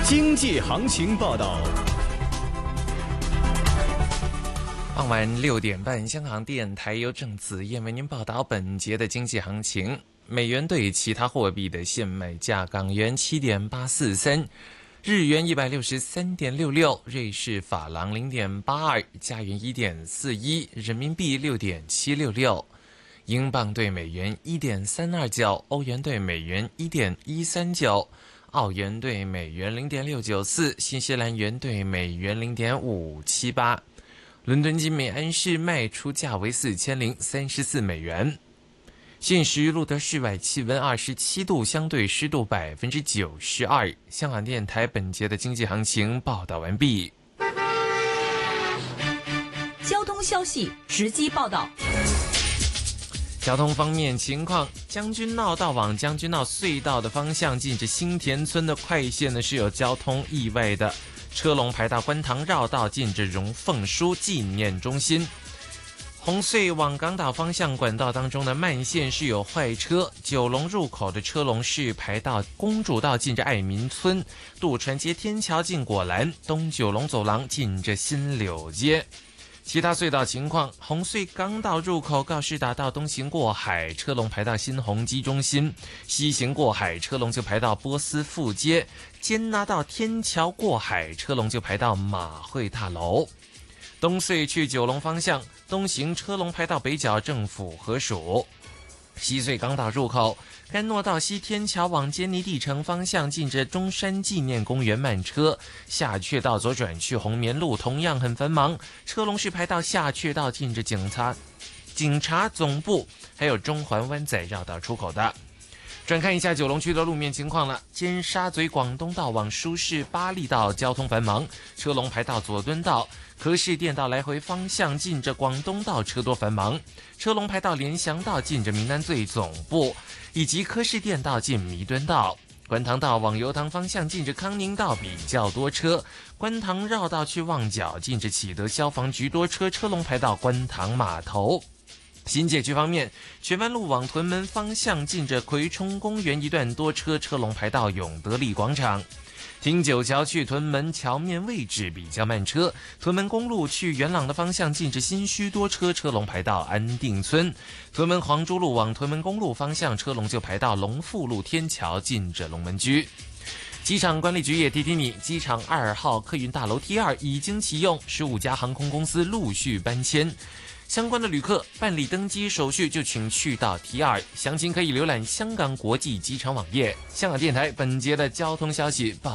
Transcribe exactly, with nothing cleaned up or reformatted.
经济行情报道。 傍晚六点半，香港电台由郑子燕为您报道本节的经济行情。美元对其他货币的现卖价：港元七点八四三，日元一百六十三点六六，瑞士法郎零点八二，加元一点四一，人民币六点七六六，英镑对美元一点三二九，欧元对美元一点一三九。澳元对美元零点六九四，新西兰元对美元零点五七八。伦敦金每安士卖出价为四千零三十四美元。现时录得室外气温二十七度，相对湿度百分之九十二。香港电台本节的经济行情报道完毕。 交通消息直击报道。 交通方面情况，将军澳到往将军澳隧道的方向，近着新田村的快线呢是有交通意外的，车龙排到观塘绕道，近着荣凤书纪念中心。红隧往港岛方向管道当中的慢线是有坏车，九龙入口的车龙是排到公主道，近着爱民村，渡船街天桥近果栏，东九龙走廊近着新柳街。其他隧道情况，红隧港岛入口告士打道东行过海，车龙排到新鸿基中心；西行过海，车龙就排到波斯富街；坚拿道天桥过海，车龙就排到马会大楼。东隧去九龙方向，东行车龙排到北角政府合署。西隧港岛入口，干诺道西天桥往坚尼地城方向，近着中山纪念公园慢车；下阙道左转去红棉路同样很繁忙，车龙是排到下阙道，近着警察警察总部，还有中环湾仔绕道出口的。转看一下九龙区的路面情况了，尖沙咀广东道往舒适巴利道交通繁忙，车龙排到佐敦道；科士电道来回方向近着广东道车多繁忙，车龙排到联翔道近着民安罪总部，以及科士电道近弥敦道。观塘道往油塘方向近着康宁道比较多车，观塘绕道去旺角近着启德消防局多车，车龙排到观塘码头。新界区方面，荃湾路往屯门方向近着葵涌公园一段多车，车龙排到永德利广场。汀九桥去屯门桥面位置比较慢车，屯门公路去元朗的方向近着新墟多车，车龙排到安定村。屯门黄珠路往屯门公路方向，车龙就排到龙富路天桥近着龙门居。机场管理局也提提你，机场二号客运大楼 T 二已经启用，十五家航空公司陆续搬迁。相关的旅客办理登机手续就请去到 T 二， 详情可以浏览香港国际机场网页。香港电台本节的交通消息报